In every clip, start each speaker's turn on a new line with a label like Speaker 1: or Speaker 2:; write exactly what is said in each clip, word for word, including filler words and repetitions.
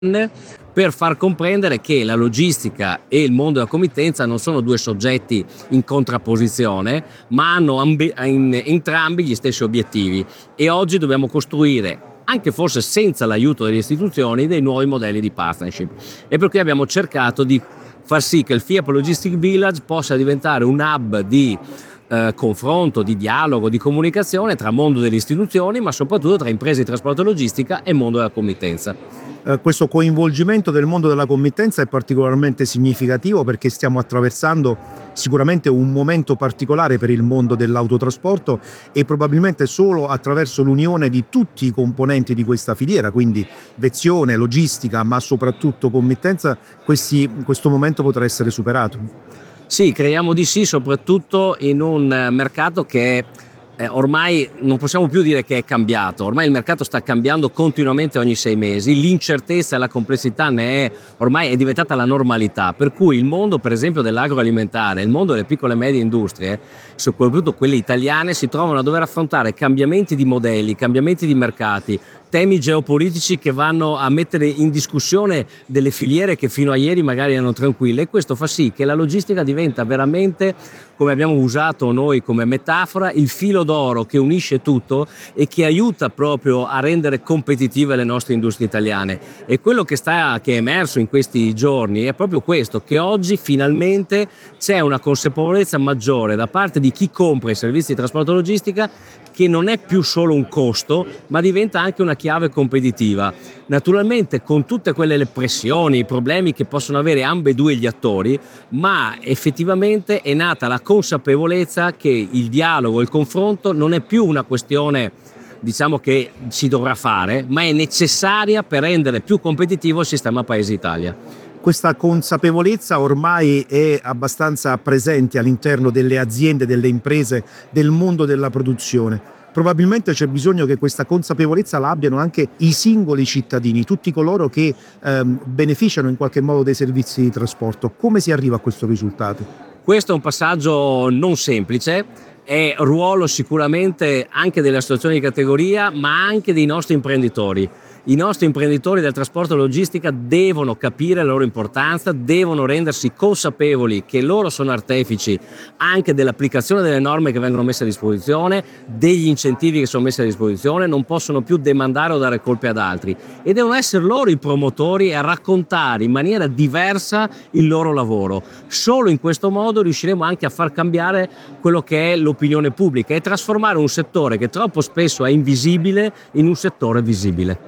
Speaker 1: per far comprendere che la logistica e il mondo della committenza non sono due soggetti in contrapposizione, ma hanno ambi- in, entrambi gli stessi obiettivi, e oggi dobbiamo costruire, anche forse senza l'aiuto delle istituzioni, dei nuovi modelli di partnership. E per cui abbiamo cercato di far sì che il FIAP Logistic Village possa diventare un hub di eh, confronto, di dialogo, di comunicazione tra mondo delle istituzioni, ma soprattutto tra imprese di trasporto e logistica e mondo della committenza.
Speaker 2: Eh, questo coinvolgimento del mondo della committenza è particolarmente significativo perché stiamo attraversando sicuramente un momento particolare per il mondo dell'autotrasporto, e probabilmente solo attraverso l'unione di tutti i componenti di questa filiera, quindi vezione, logistica, ma soprattutto committenza, questi, questo momento potrà essere superato.
Speaker 1: Sì, crediamo di sì, soprattutto in un mercato che Eh, ormai non possiamo più dire che è cambiato, ormai il mercato sta cambiando continuamente ogni sei mesi, l'incertezza e la complessità ne è ormai è diventata la normalità, per cui il mondo per esempio dell'agroalimentare, il mondo delle piccole e medie industrie, soprattutto quelle italiane, si trovano a dover affrontare cambiamenti di modelli, cambiamenti di mercati, temi geopolitici che vanno a mettere in discussione delle filiere che fino a ieri magari erano tranquille, e questo fa sì che la logistica diventa veramente, come abbiamo usato noi come metafora, il filo d'oro che unisce tutto e che aiuta proprio a rendere competitive le nostre industrie italiane. E quello che, sta, che è emerso in questi giorni è proprio questo, che oggi finalmente c'è una consapevolezza maggiore da parte di chi compra i servizi di trasporto e logistica, che non è più solo un costo, ma diventa anche una chiave competitiva. Naturalmente con tutte quelle pressioni, i problemi che possono avere ambedue gli attori, ma effettivamente è nata la consapevolezza che il dialogo, il confronto non è più una questione, diciamo, che si dovrà fare, ma è necessaria per rendere più competitivo il sistema Paese Italia.
Speaker 2: Questa consapevolezza ormai è abbastanza presente all'interno delle aziende, delle imprese, del mondo della produzione. Probabilmente c'è bisogno che questa consapevolezza la abbiano anche i singoli cittadini, tutti coloro che ehm, beneficiano in qualche modo dei servizi di trasporto. Come si arriva a questo risultato?
Speaker 1: Questo è un passaggio non semplice, è ruolo sicuramente anche delle associazioni di categoria, ma anche dei nostri imprenditori. I nostri imprenditori del trasporto e logistica devono capire la loro importanza, devono rendersi consapevoli che loro sono artefici anche dell'applicazione delle norme che vengono messe a disposizione, degli incentivi che sono messi a disposizione, non possono più demandare o dare colpe ad altri, e devono essere loro i promotori a raccontare in maniera diversa il loro lavoro. Solo in questo modo riusciremo anche a far cambiare quello che è l'opinione pubblica e trasformare un settore che troppo spesso è invisibile in un settore visibile.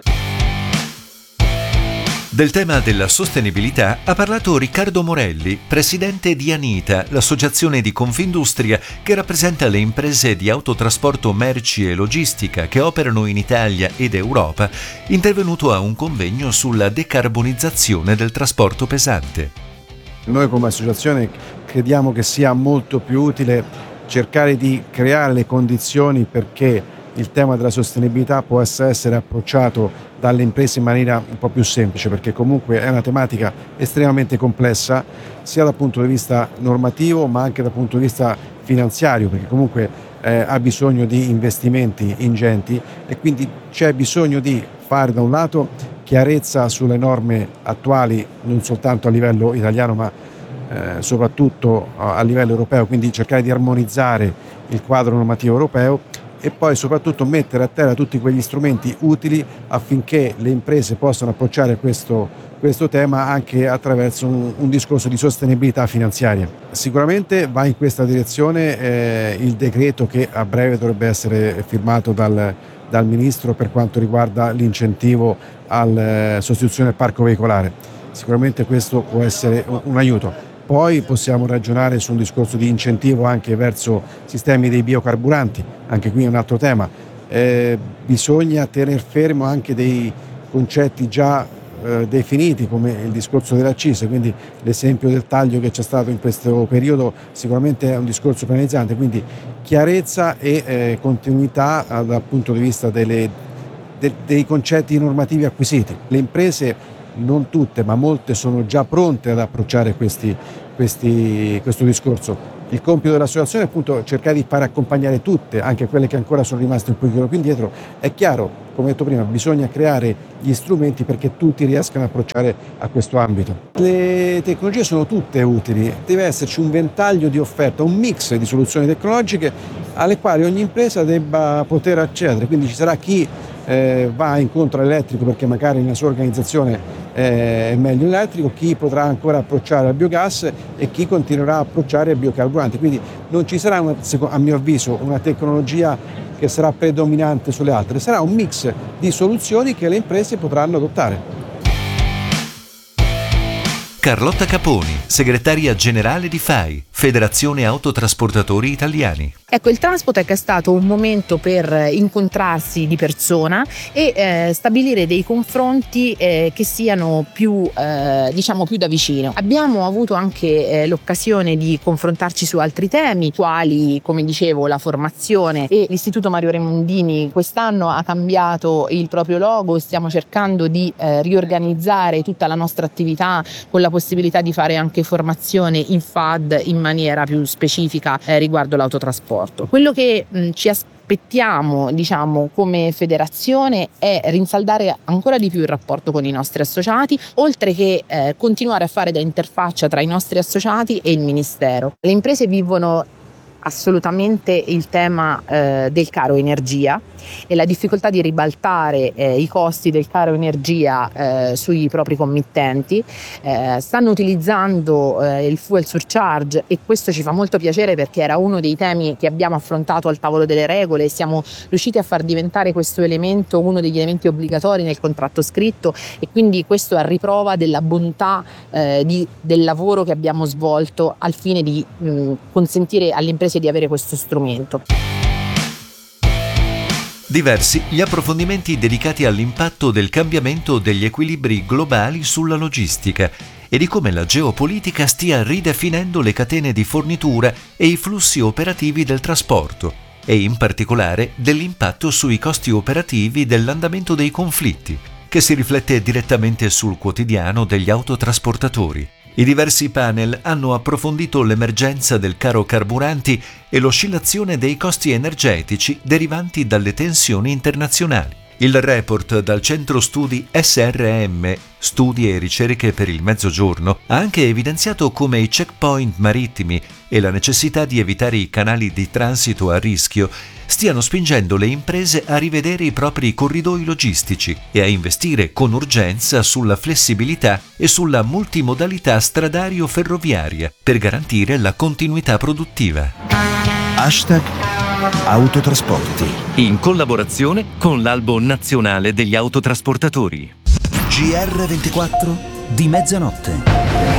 Speaker 3: Del tema della sostenibilità ha parlato Riccardo Morelli, presidente di Anita, l'associazione di Confindustria che rappresenta le imprese di autotrasporto merci e logistica che operano in Italia ed Europa, intervenuto a un convegno sulla decarbonizzazione del trasporto pesante.
Speaker 4: Noi come associazione crediamo che sia molto più utile cercare di creare le condizioni perché il tema della sostenibilità possa essere approcciato dalle imprese in maniera un po' più semplice, perché comunque è una tematica estremamente complessa sia dal punto di vista normativo ma anche dal punto di vista finanziario, perché comunque eh, ha bisogno di investimenti ingenti e quindi c'è bisogno di fare da un lato chiarezza sulle norme attuali non soltanto a livello italiano ma eh, soprattutto a livello europeo, quindi cercare di armonizzare il quadro normativo europeo e poi soprattutto mettere a terra tutti quegli strumenti utili affinché le imprese possano approcciare questo, questo tema anche attraverso un, un discorso di sostenibilità finanziaria. Sicuramente va in questa direzione eh, il decreto che a breve dovrebbe essere firmato dal, dal Ministro per quanto riguarda l'incentivo alla eh, sostituzione del parco veicolare. Sicuramente questo può essere un, un aiuto. Poi possiamo ragionare su un discorso di incentivo anche verso sistemi dei biocarburanti, anche qui è un altro tema. Eh, bisogna tener fermo anche dei concetti già eh, definiti come il discorso delle accise, quindi l'esempio del taglio che c'è stato in questo periodo sicuramente è un discorso penalizzante, quindi chiarezza e eh, continuità eh, dal punto di vista delle, de, dei concetti normativi acquisiti. Le imprese non tutte, ma molte sono già pronte ad approcciare questi, questi, questo discorso. Il compito dell'associazione è appunto cercare di fare accompagnare tutte, anche quelle che ancora sono rimaste un pochino più indietro. È chiaro, come detto prima, bisogna creare gli strumenti perché tutti riescano a approcciare a questo ambito. Le tecnologie sono tutte utili, deve esserci un ventaglio di offerta, un mix di soluzioni tecnologiche alle quali ogni impresa debba poter accedere, quindi ci sarà chi eh, va incontro all'elettrico perché magari nella sua organizzazione eh, è meglio l'elettrico, chi potrà ancora approcciare al biogas e chi continuerà a approcciare ai biocarburanti, quindi non ci sarà una, a mio avviso una tecnologia che sarà predominante sulle altre, sarà un mix di soluzioni che le imprese potranno adottare.
Speaker 3: Carlotta Caponi, segretaria generale di F A I, Federazione Autotrasportatori Italiani.
Speaker 5: Ecco, il Transpotec è stato un momento per incontrarsi di persona e eh, stabilire dei confronti eh, che siano più, eh, diciamo, più da vicino. Abbiamo avuto anche eh, l'occasione di confrontarci su altri temi, quali, come dicevo, la formazione, e l'Istituto Mario Remondini quest'anno ha cambiato il proprio logo. Stiamo cercando di eh, riorganizzare tutta la nostra attività con la possibilità di fare anche formazione in F A D in maniera più specifica eh, riguardo l'autotrasporto. Quello che mh, ci aspettiamo, diciamo, come federazione è rinsaldare ancora di più il rapporto con i nostri associati, oltre che eh, continuare a fare da interfaccia tra i nostri associati e il Ministero. Le imprese vivono assolutamente il tema eh, del caro energia e la difficoltà di ribaltare eh, i costi del caro energia eh, sui propri committenti. Eh, stanno utilizzando eh, il fuel surcharge e questo ci fa molto piacere perché era uno dei temi che abbiamo affrontato al tavolo delle regole e siamo riusciti a far diventare questo elemento uno degli elementi obbligatori nel contratto scritto, e quindi questo a riprova della bontà eh, di, del lavoro che abbiamo svolto al fine di mh, consentire alle imprese di avere questo strumento.
Speaker 3: Diversi gli approfondimenti dedicati all'impatto del cambiamento degli equilibri globali sulla logistica e di come la geopolitica stia ridefinendo le catene di fornitura e i flussi operativi del trasporto, e in particolare dell'impatto sui costi operativi dell'andamento dei conflitti, che si riflette direttamente sul quotidiano degli autotrasportatori. I diversi panel hanno approfondito l'emergenza del caro carburanti e l'oscillazione dei costi energetici derivanti dalle tensioni internazionali. Il report dal centro studi S R M, Studi e Ricerche per il Mezzogiorno, ha anche evidenziato come i checkpoint marittimi e la necessità di evitare i canali di transito a rischio stiano spingendo le imprese a rivedere i propri corridoi logistici e a investire con urgenza sulla flessibilità e sulla multimodalità stradario-ferroviaria per garantire la continuità produttiva.
Speaker 6: Hashtag Autotrasporti.
Speaker 3: In collaborazione con l'Albo Nazionale degli Autotrasportatori.
Speaker 6: G R ventiquattro di mezzanotte.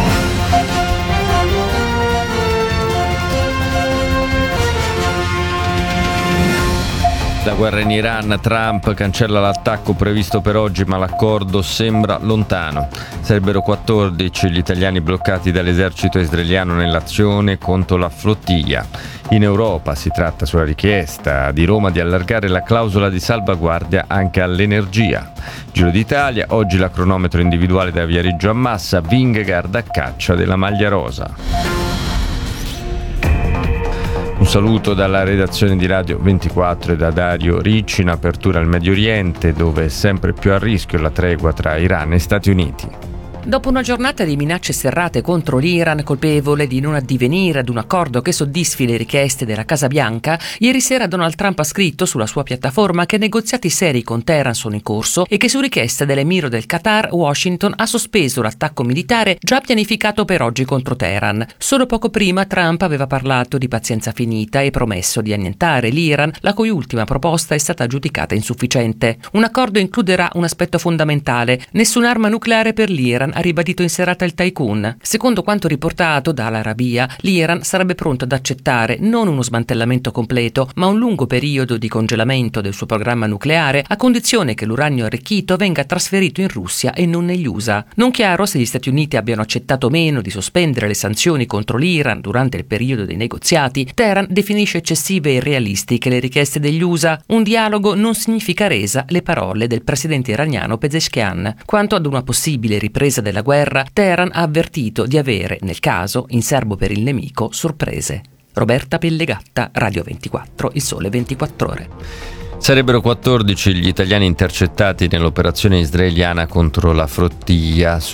Speaker 7: La guerra in Iran, Trump cancella l'attacco previsto per oggi, ma l'accordo sembra lontano. Sarebbero quattordici gli italiani bloccati dall'esercito israeliano nell'azione contro la flottiglia. In Europa si tratta sulla richiesta di Roma di allargare la clausola di salvaguardia anche all'energia. Giro d'Italia, oggi la cronometro individuale da Viareggio a Massa, Vingegaard a caccia della maglia rosa. Un saluto dalla redazione di Radio ventiquattro e da Dario Ricci in apertura al Medio Oriente, dove è sempre più a rischio la tregua tra Iran e Stati Uniti.
Speaker 8: Dopo una giornata di minacce serrate contro l'Iran, colpevole di non addivenire ad un accordo che soddisfi le richieste della Casa Bianca, ieri sera Donald Trump ha scritto sulla sua piattaforma che negoziati seri con Teheran sono in corso e che su richiesta dell'emiro del Qatar, Washington ha sospeso l'attacco militare già pianificato per oggi contro Teheran. Solo poco prima Trump aveva parlato di pazienza finita e promesso di annientare l'Iran, la cui ultima proposta è stata giudicata insufficiente. Un accordo includerà un aspetto fondamentale: nessun'arma nucleare per l'Iran, ha ribadito in serata il tycoon. Secondo quanto riportato dall'Al Arabiya, l'Iran sarebbe pronto ad accettare non uno smantellamento completo, ma un lungo periodo di congelamento del suo programma nucleare, a condizione che l'uranio arricchito venga trasferito in Russia e non negli U S A. Non chiaro se gli Stati Uniti abbiano accettato o meno di sospendere le sanzioni contro l'Iran durante il periodo dei negoziati. Teheran definisce eccessive e irrealistiche le richieste degli U S A. Un dialogo non significa resa, le parole del presidente iraniano Pezeshkian. Quanto ad una possibile ripresa della guerra, Teheran ha avvertito di avere, nel caso, in serbo per il nemico, sorprese. Roberta Pellegatta, Radio ventiquattro, Il Sole ventiquattro Ore.
Speaker 7: Sarebbero quattordici gli italiani intercettati nell'operazione israeliana contro la flottiglia